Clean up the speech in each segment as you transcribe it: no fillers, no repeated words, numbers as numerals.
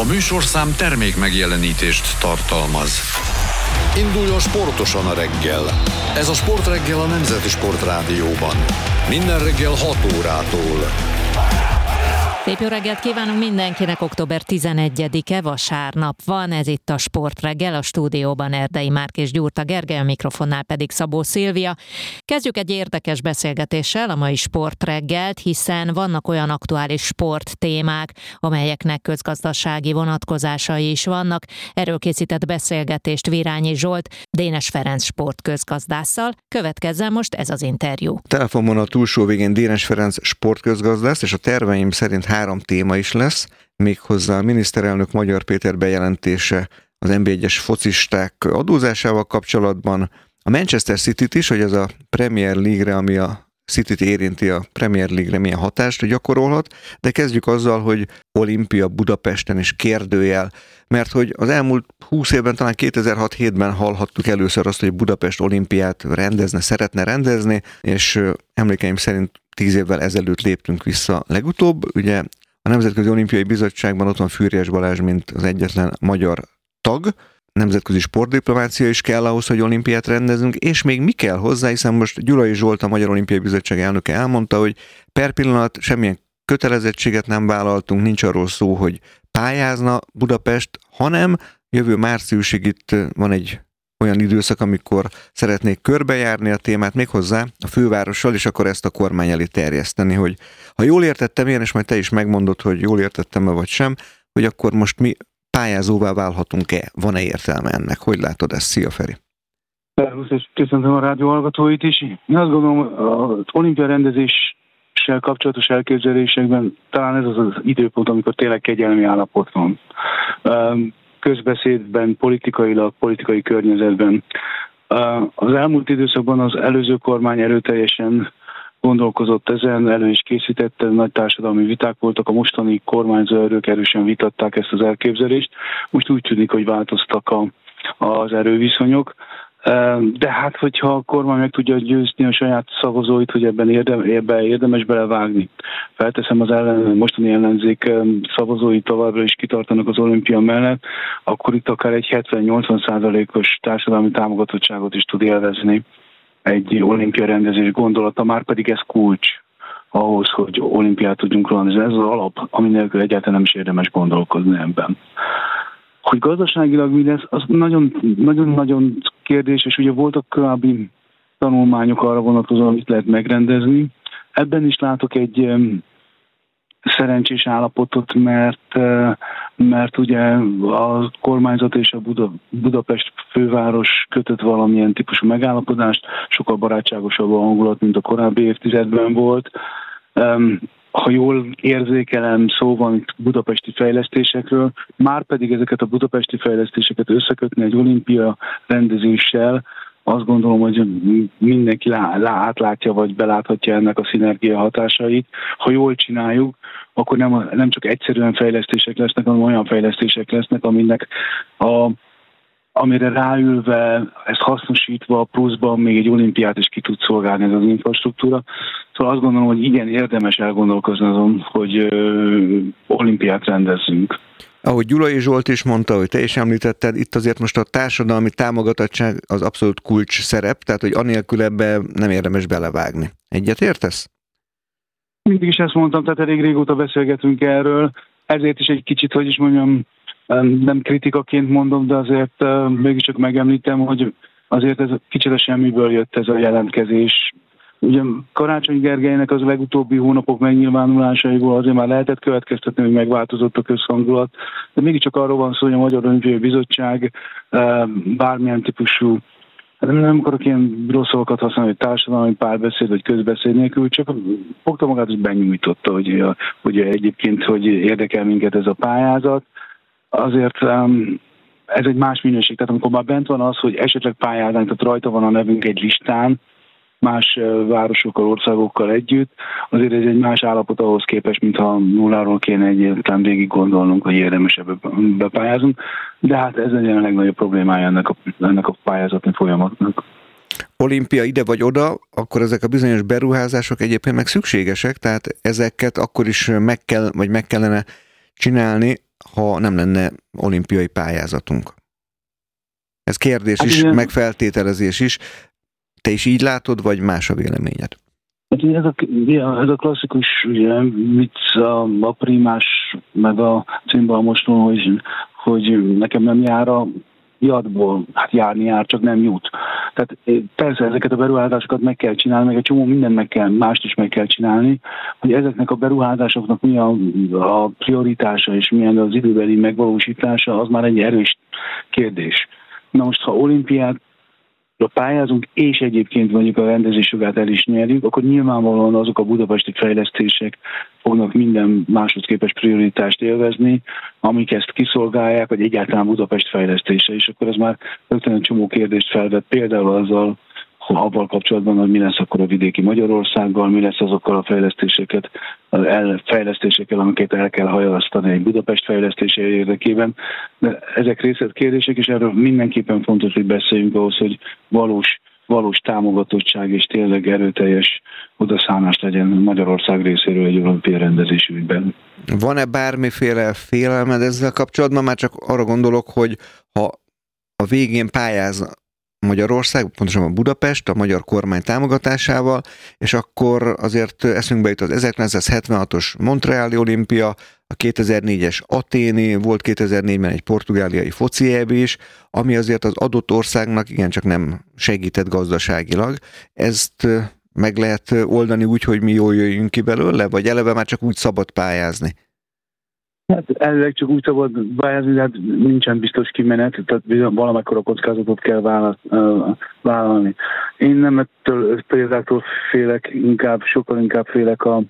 A műsorszám termék megjelenítést tartalmaz. Induljon sportosan a reggel. Ez a Sportreggel a Nemzeti Sportrádióban. Minden reggel 6 órától. Szép jó reggelt kívánunk mindenkinek, október 11-e vasárnap van, ez itt a Sportreggel, a stúdióban Erdei Márk és Gyurta Gergely, a mikrofonnál pedig Szabó Szilvia. Kezdjük egy érdekes beszélgetéssel a mai Sportreggelt, hiszen vannak olyan aktuális sporttémák, amelyeknek közgazdasági vonatkozásai is vannak. Erről készített beszélgetést Virányi Zsolt, Dénes Ferenc sportközgazdásszal. Következzen most ez az interjú. Telefonban a túlsó végén Dénes Ferenc sportközgazdász, és a terveim szerint 3 téma is lesz, méghozzá a miniszterelnök Magyar Péter bejelentése az NB1-es focisták adózásával kapcsolatban, a Manchester City-t is, hogy ez a Premier League-re, ami a City-t érinti, a Premier League-re milyen hatást gyakorolhat, de kezdjük azzal, hogy Olimpia Budapesten is kérdőjel, mert hogy az elmúlt 20 évben, talán 2006-7-ben hallhattuk először azt, hogy Budapest olimpiát szeretne rendezni, és emlékeim szerint 10 évvel ezelőtt léptünk vissza legutóbb. Ugye a Nemzetközi Olimpiai Bizottságban ott van Füriyes Balázs, mint az egyetlen magyar tag, nemzetközi sportdiplomácia is kell ahhoz, hogy olimpiát rendezünk, és még mi kell hozzá, hiszen most Gyulai Zsolt, a Magyar Olimpiai Bizottság elnöke elmondta, hogy per pillanat semmilyen kötelezettséget nem vállaltunk, nincs arról szó, hogy pályázna Budapest, hanem jövő márciusig itt van egy olyan időszak, amikor szeretnék körbejárni a témát, méghozzá a fővárossal, és akkor ezt a kormány elé terjeszteni, hogy ha jól értettem én, és majd te is megmondod, hogy jól értettem-e vagy sem, hogy akkor most mi pályázóvá válhatunk-e? Van-e értelme ennek? Hogy látod ezt? Szia, Feri! Szervusz, és köszöntöm a rádió hallgatóit is. Én azt gondolom, az olimpia rendezéssel kapcsolatos elképzelésekben talán ez az időpont, amikor tényleg kegyelmi állapot van. Közbeszédben, politikailag, politikai környezetben. Az elmúlt időszakban az előző kormány erőteljesen gondolkozott ezen, elő is készítette, nagy társadalmi viták voltak, a mostani kormányzó erők erősen vitatták ezt az elképzelést. Most úgy tűnik, hogy változtak az erőviszonyok. De hát, hogyha a kormány meg tudja győzni a saját szavazóit, hogy ebben érdemes belevágni. Felteszem, az mostani ellenzék szavazói továbbra is kitartanak az olimpia mellett, akkor itt akár egy 70-80%-os társadalmi támogatottságot is tud élvezni egy olimpia rendezés gondolata, már pedig ez kulcs ahhoz, hogy olimpiát tudjunk rendezni. Ez az alap, ami nélkül egyáltalán nem is érdemes gondolkozni ebben. Hogy gazdaságilag mi lesz, az nagyon-nagyon kérdés, és ugye voltak korábbi tanulmányok arra vonatkozóan, amit lehet megrendezni. Ebben is látok egy szerencsés állapotot, mert ugye a kormányzat és a Budapest főváros kötött valamilyen típusú megállapodást, sokkal barátságosabb a hangulat, mint a korábbi évtizedben volt. Ha jól érzékelem, szó van itt budapesti fejlesztésekről, már pedig ezeket a budapesti fejlesztéseket összekötni egy olimpia rendezéssel, azt gondolom, hogy mindenki átlátja, vagy beláthatja ennek a szinergia hatásait. Ha jól csináljuk, akkor nem csak egyszerűen fejlesztések lesznek, hanem olyan fejlesztések lesznek, amire ráülve, ezt hasznosítva, pluszban még egy olimpiát is ki tud szolgálni ez az infrastruktúra. Szóval azt gondolom, hogy igen, érdemes elgondolkozni azon, hogy olimpiát rendezzünk. Ahogy Gyulai Zsolt is mondta, hogy te is említetted, itt azért most a társadalmi támogatottság az abszolút kulcs szerep, tehát hogy anélkül ebbe nem érdemes belevágni. Egyet értesz? Mindig is ezt mondtam, tehát elég régóta beszélgetünk erről, ezért is egy kicsit, hogy is mondjam, nem kritikaként mondom, de azért mégiscsak megemlítem, hogy azért ez kicsit a semmiből jött ez a jelentkezés. Ugye Karácsony Gergelynek az legutóbbi hónapok megnyilvánulásaiból azért már lehetett következtetni, hogy megváltozott a közhangulat, de mégiscsak arról van szó, hogy a Magyar Olimpiai Bizottság bármilyen típusú, nem akarok ilyen rossz szavakat használni, hogy társadalmi párbeszéd vagy közbeszéd nélkül, csak fogta magát, és benyújtotta, hogy egyébként hogy érdekel minket ez a pályázat. Azért ez egy más minőség, tehát amikor már bent van az, hogy esetleg pályázánk, tehát rajta van a nevünk egy listán, más városokkal, országokkal együtt, azért ez egy más állapot ahhoz képest, mintha nulláról kéne egyáltalán végig gondolnunk, hogy érdemes ebbe bepályázunk, de hát ez egy a legnagyobb problémája ennek a pályázatni folyamatnak. Olimpia ide vagy oda, akkor ezek a bizonyos beruházások egyébként meg szükségesek, tehát ezeket akkor is meg kellene csinálni, ha nem lenne olimpiai pályázatunk? Ez kérdés is, igen. meg feltételezés is. Te is így látod, vagy más a véleményed? Ez a klasszikus ugye, vicc a primás, meg a cimbalmosról, hogy nekem nem jár a jadból, hát járni jár, csak nem jut. Tehát persze ezeket a beruházásokat meg kell csinálni, meg egy csomó mindent mást is meg kell csinálni, hogy ezeknek a beruházásoknak mi a prioritása és milyen az időbeli megvalósítása, az már egy erős kérdés. Na most, ha olimpiát pályázunk, és egyébként mondjuk a rendezésjogát el is nyerjük, akkor nyilvánvalóan azok a budapesti fejlesztések fognak minden máshoz képest prioritást élvezni, amik ezt kiszolgálják, vagy egyáltalán Budapest fejlesztése, és akkor ez már rögtön egy csomó kérdést felvet, például avval kapcsolatban, hogy mi lesz akkor a vidéki Magyarországgal, mi lesz azokkal a fejlesztésekkel, amiket el kell hajalasztani egy Budapest fejlesztése érdekében. De ezek részletkérdések, és erről mindenképpen fontos, hogy beszéljünk ahhoz, hogy valós támogatottság és tényleg erőteljes odaszánás legyen Magyarország részéről egy olimpiai rendezésű ügyben. Van-e bármiféle félelmed ezzel kapcsolatban? Már csak arra gondolok, hogy ha a végén pályáz Magyarország, pontosan Budapest, a magyar kormány támogatásával, és akkor azért eszünkbe jut az 1976-os Montreali olimpia, a 2004-es aténi, volt 2004-ben egy portugáliai foci EB is, ami azért az adott országnak igencsak nem segített gazdaságilag. Ezt meg lehet oldani úgy, hogy mi jól jöjjünk ki belőle, vagy eleve már csak úgy szabad pályázni? Hát elvileg csak úgy szabad pályázni, de hát nincsen biztos kimenet, tehát valamekkora kockázatot kell vállalni. Én nem ettől példáktól félek, sokkal inkább félek a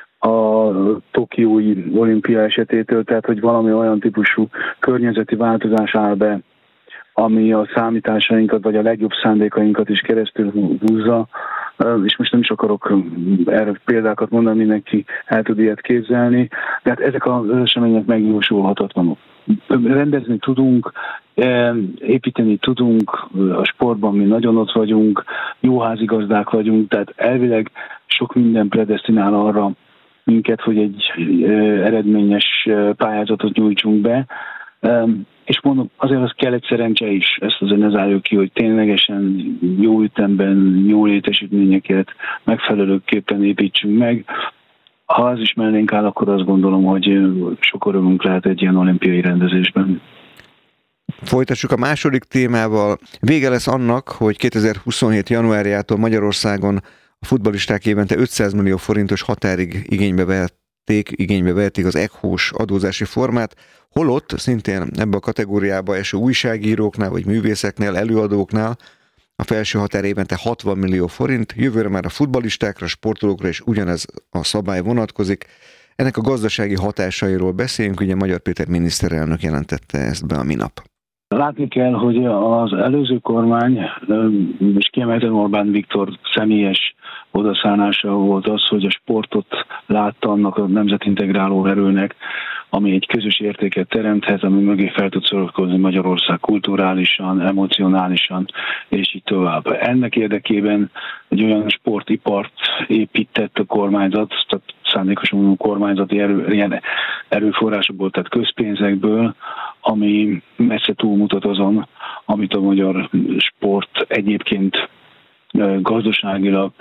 tokiói olimpia esetétől, tehát hogy valami olyan típusú környezeti változás áll be, ami a számításainkat, vagy a legjobb szándékainkat is keresztül húzza, és most nem is akarok erre példákat mondani, mindenki el tud ilyet képzelni, de hát ezek az események megjósolhatatlanok. Rendezni tudunk, építeni tudunk, a sportban mi nagyon ott vagyunk, jó házigazdák vagyunk, tehát elvileg sok minden predesztinál arra minket, hogy egy eredményes pályázatot nyújtsunk be, és mondom, azért az kell egy szerencse is, ezt azért ne zárjuk ki, hogy ténylegesen jó ütemben, jó létesítményeket megfelelőképpen építsünk meg. Ha az is mellénk áll, akkor azt gondolom, hogy sok örömünk lehet egy ilyen olimpiai rendezésben. Folytassuk a második témával. Vége lesz annak, hogy 2027. januárjától Magyarországon a futballisták évente 500 millió forintos határig igénybe vehetik az ECHO-s adózási formát, holott szintén ebbe a kategóriába eső újságíróknál vagy művészeknél, előadóknál a felső határ évente 60 millió forint, jövőre már a futballistákra, sportolókra is ugyanez a szabály vonatkozik. Ennek a gazdasági hatásairól beszélünk, ugye Magyar Péter miniszterelnök jelentette ezt be a minap. Látni kell, hogy az előző kormány, és kiemelten Orbán Viktor személyes odaszánása volt az, hogy a sportot látta annak a nemzetintegráló erőnek, ami egy közös értéket teremthet, ami mögé fel tud szorulkozni Magyarország kulturálisan, emocionálisan, és így tovább. Ennek érdekében egy olyan sportipart épített a kormányzat, tehát szándékosan mondom kormányzati ilyen erőforrásokból, tehát közpénzekből, ami messze túlmutat azon, amit a magyar sport egyébként gazdaságilag,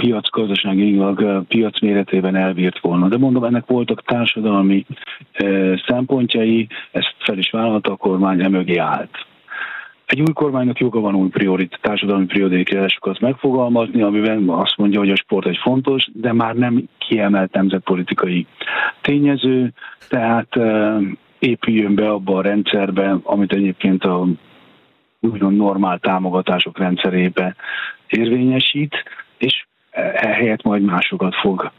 piac méretében elbírt volna. De mondom, ennek voltak társadalmi szempontjai, ezt fel is vállalta a kormány, emögé állt. Egy új kormánynak joga van új társadalmi prioritásokat megfogalmazni, amiben azt mondja, hogy a sport egy fontos, de már nem kiemelt nemzetpolitikai tényező, tehát épüljön be abba a rendszerbe, amit egyébként a úgymond normál támogatások rendszerébe érvényesít, és ehelyett majd másokat fog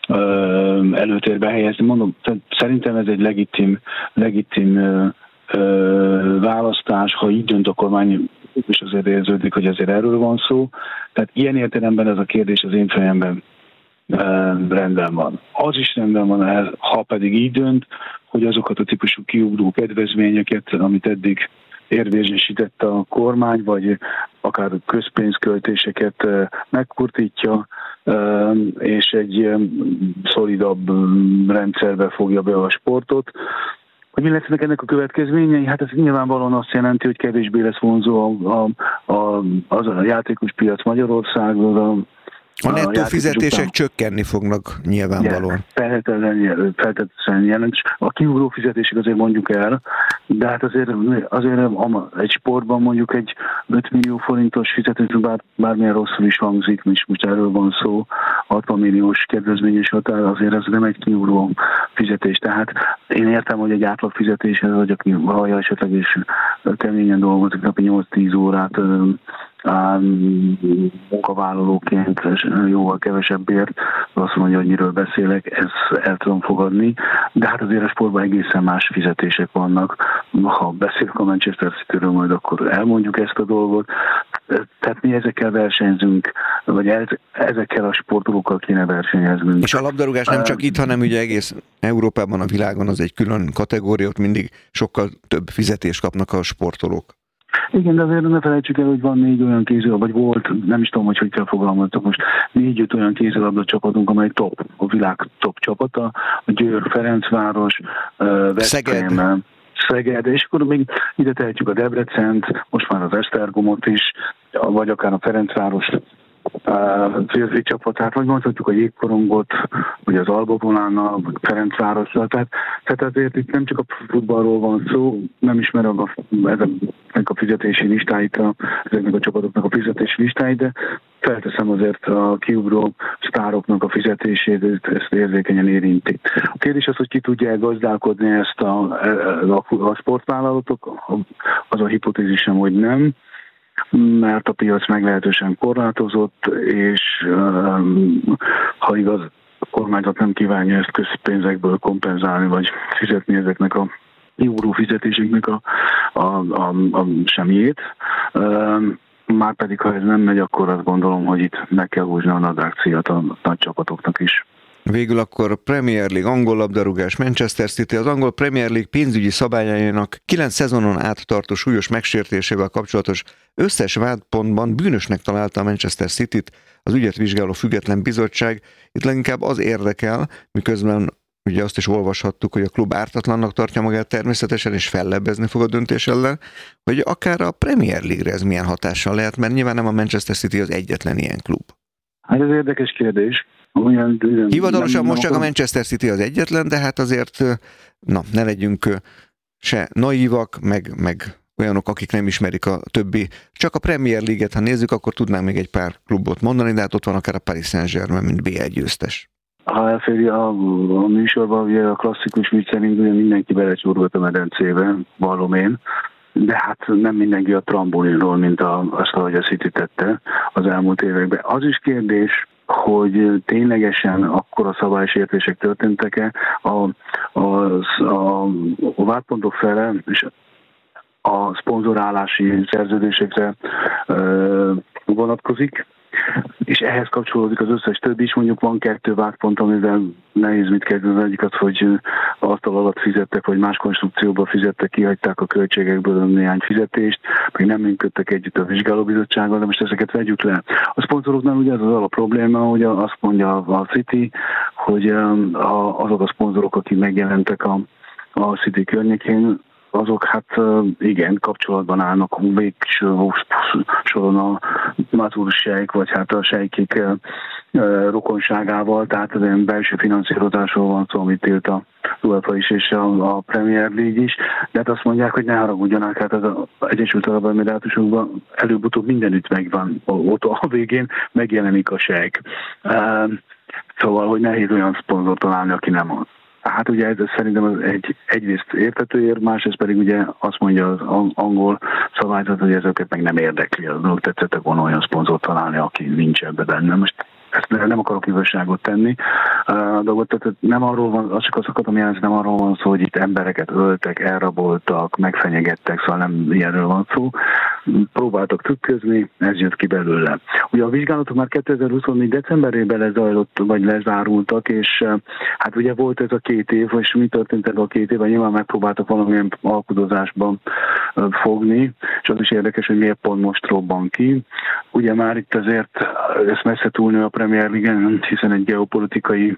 előtérbe helyezni. Mondom, szerintem ez egy legitim választás, ha így dönt a kormány, és azért érződik, hogy azért erről van szó. Tehát ilyen értelemben ez a kérdés az én fejemben rendben van. Az is rendben van, ha pedig így dönt, hogy azokat a típusú kiugró kedvezményeket, amit eddig érvényesített a kormány, vagy akár közpénzköltéseket megkurtítja, és egy szolidabb rendszerbe fogja be a sportot, Hogy mi lesznek ennek a következményei? Hát ez nyilvánvalóan azt jelenti, hogy kevésbé lesz vonzó az a játékos piac Magyarországon. A nettó fizetések csökkenni fognak nyilvánvalóan. Feltétlenül jelentős. A kiugró fizetések azért mondjuk el, de hát azért egy sportban mondjuk egy 5 millió forintos fizetés, bármilyen rosszul is hangzik, most erről van szó, 60 milliós kedvezményes határ, azért ez nem egy kiugró fizetés. Tehát én értem, hogy egy átlag fizetéshez, vagy aki hallja esetleg és keményen dolgozik, napi 8-10 órát munkavállalóként jóval kevesebbért, azt mondja, hogy miről beszélek, ezt el tudom fogadni, de hát azért a sportban egészen más fizetések vannak. Ha beszélünk a Manchester Cityről, majd akkor elmondjuk ezt a dolgot. Tehát mi ezekkel versenyzünk, vagy ezekkel a sportolókkal kéne versenyeznünk. És a labdarúgás nem csak itt, hanem ugye egész Európában, a világon az egy külön kategória, ott mindig sokkal több fizetést kapnak a sportolók. Igen, de azért ne felejtsük el, hogy van 4 olyan kézilabda, vagy volt, nem is tudom, hogy kell fogalmazok most, 4-5 olyan kézilabda csapatunk, amely top, a világ top csapata, a Győr, Ferencváros, Szeged, és akkor még ide tehetjük a Debrecent, most már az Esztergomot is, vagy akár a Ferencváros férfi csapatát, vagy mondhatjuk a Jégkorongot, vagy az Alba Volánnal, vagy Ferencvárossal. Tehát azért itt nem csak a futballról van szó, nem ismerem ezeknek a fizetési listáit, ezeknek a csapatoknak a fizetési listáit, de felteszem azért a kiugró sztároknak a fizetését, ezt érzékenyen érinti. A kérdés az, hogy ki tudja gazdálkodni ezt a sportvállalatok, az a hipotézisem, hogy nem, mert a piac meglehetősen korlátozott, és ha igaz, a kormányzat nem kívánja ezt közpénzekből kompenzálni, vagy fizetni ezeknek a euró fizetéseknek a semmiét. Márpedig, ha ez nem megy, akkor azt gondolom, hogy itt meg kell húzni a nadrágcíjat a nagy csapatoknak is. Végül akkor Premier League, angol labdarúgás, Manchester City. Az angol Premier League pénzügyi szabályainak 9 szezonon át tartó súlyos megsértésével kapcsolatos összes vádpontban bűnösnek találta a Manchester Cityt az ügyet vizsgáló független bizottság. Itt leginkább az érdekel, miközben ugye azt is olvashattuk, hogy a klub ártatlannak tartja magát természetesen, és fellebbezni fog a döntés ellen, hogy akár a Premier League-re ez milyen hatással lehet, mert nyilván nem a Manchester City az egyetlen ilyen klub. Hát ez érdekes kérdés. Hivatalosan most csak a Manchester City az egyetlen, de hát azért ne legyünk se naívak, meg olyanok, akik nem ismerik a többi. Csak a Premier League-et, ha nézzük, akkor tudnánk még egy pár klubot mondani, de hát ott van akár a Paris Saint-Germain, mint BL győztes. Ha elféri a műsorban, ugye a klasszikus vicc szerint ugye mindenki belecsúrgott a medencébe, vallom én, de hát nem mindenki a trambolinról, mint azt, ahogy a City tette az elmúlt években. Az is kérdés, hogy ténylegesen akkora szabálysértések történtek-e, a vádpontok fele és a szponzorálási szerződésekre vonatkozik, és ehhez kapcsolódik az összes többi is, mondjuk van 2 vádpont, amivel nehéz mit kezdeni, az egyik az, hogy asztal alatt fizettek, vagy más konstrukcióban fizettek, kihagyták a költségekből néhány fizetést, meg nem működtek együtt a vizsgálóbizottsággal, de most ezeket vegyük le. A szponzoroknál ugye ez az alapprobléma, hogy azt mondja a City, hogy azok a szponzorok, akik megjelentek a City környékén, azok hát igen, kapcsolatban állnak végső soron a Mazur sejk, vagy hát a sejkék rokonságával, tehát az ilyen belső finanszírozásról van szó, amit tilt a UEFA is és a Premier League is, de hát azt mondják, hogy ne haragudjanak, hát az Egyesült Arab Emirátusokban előbb-utóbb mindenütt megvan, ott a végén megjelenik a sejk. Szóval, hogy nehéz olyan szponzor találni, aki nem az. Hát ugye ez szerintem az egyrészt érthető ér, másrészt pedig ugye azt mondja az angol szabályzat, hogy ezeket meg nem érdekli. Az dolog tetszettek volna olyan szponzort találni, aki nincs ebbe benne. Most ezt nem akarok igazságot tenni. A dolgot, tehát nem arról van, az csak azokat, ami nem arról van szó, hogy itt embereket öltek, elraboltak, megfenyegettek, szóval nem ilyenről van szó, próbáltak trükközni, ez jött ki belőle. Ugye a vizsgálatok már 2024. decemberében lezajlott, vagy lezárultak, és hát ugye volt ez a 2 év, és mi történt ebben a 2 évben, nyilván megpróbáltak valamilyen alkudozásban fogni, és az is érdekes, hogy miért pont most robban ki. Ugye már itt azért ez messze túlnő a Premier League-en, hiszen egy geopolitikai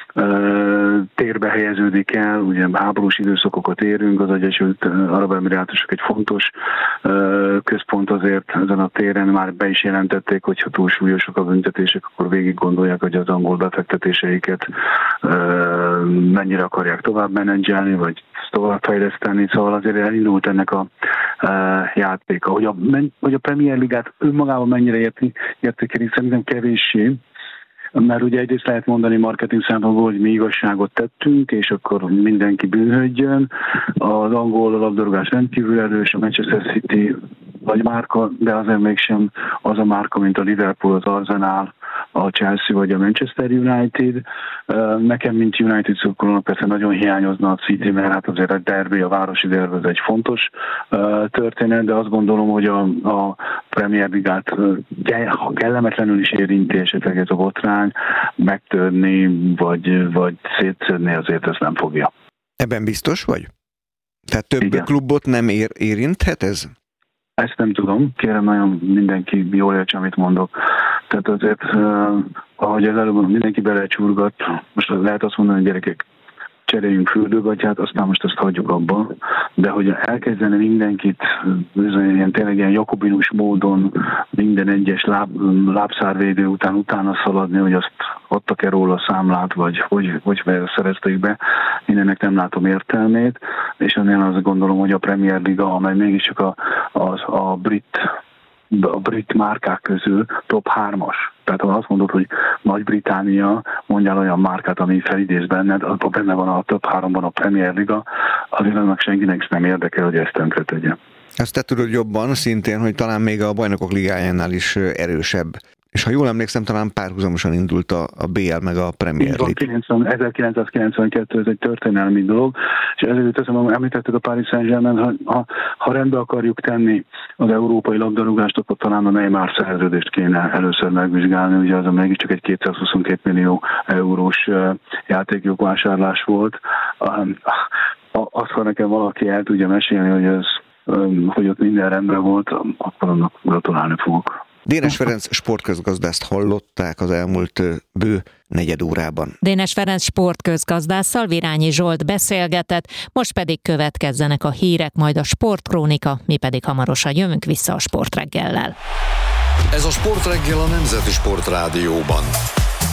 térbe helyeződik el, ugye háborús időszakokat érünk, az Egyesült Arab Emirátusok egy fontos központ azért ezen a téren, már be is jelentették, hogyha túl súlyosak a büntetések, akkor végig gondolják, hogy az angol befektetéseiket mennyire akarják tovább menedzselni, vagy továbbfejleszteni, szóval azért elindult ennek a játéka. Hogy a Premier Ligát önmagában mennyire értékelik, szerintem kevéssé, mert ugye egyrészt lehet mondani marketing szempontból, hogy mi igazságot tettünk, és akkor mindenki bűnhődjön. Az angol labdarúgás rendkívül erős, a Manchester City vagy márka, de azért mégsem az a márka, mint a Liverpool, az Arsenal, a Chelsea vagy a Manchester United. Nekem, mint United szurkolónak persze nagyon hiányozna a City, mert hát azért a derby, a városi derby ez egy fontos történet, de azt gondolom, hogy a Premier Ligát, ha kellemetlenül is érinti esetleg ez a botrány, megtörni vagy szétszedni azért ezt nem fogja. Ebben biztos vagy? Tehát több Igen. klubot nem érinthet ez? Ezt nem tudom, kérem nagyon mindenki jól értse, amit mondok. Tehát azért, ahogy az előbb mindenki belecsurgat, most lehet azt mondani, hogy gyerekek, cseréljünk fürdőgatyát, aztán most ezt hagyjuk abba, de hogy elkezdene mindenkit tényleg ilyen jakobinus módon minden egyes lábszárvédő utána szaladni, hogy azt adtak-e róla számlát, vagy hogy szerezték be, én ennek nem látom értelmét, és ennél azt gondolom, hogy a Premier Liga, amely mégiscsak a brit márkák közül top 3-as. Tehát ha azt mondod, hogy Nagy-Britannia, mondjál olyan márkát, ami felidéz benned, akkor benne van a top 3-ban a Premier Liga, azért annak senkinek nem érdekel, hogy ezt tönkre tegye. Ezt te tudod jobban szintén, hogy talán még a Bajnokok Ligájánál is erősebb. És ha jól emlékszem, talán párhuzamosan indult a BL meg a Premier League. 1992 ez egy történelmi dolog, és ezért teszem, említetted a Paris Saint-Germain, ha rendbe akarjuk tenni az európai labdarúgást, akkor talán a Neymar szerződést kéne először megvizsgálni, ugye az mégiscsak egy 222 millió eurós játékjogvásárlás volt. Azt, ha nekem valaki el tudja mesélni, hogy ott minden rendben volt, akkor annak gratulálni fogok. Dénes Ferenc sportközgazdászt hallották az elmúlt bő negyed órában. Dénes Ferenc sportközgazdásszal Virányi Zsolt beszélgetett, most pedig következzenek a hírek, majd a sportkrónika, mi pedig hamarosan jövünk vissza a Sportreggellel. Ez a Sportreggel a Nemzeti Sportrádióban.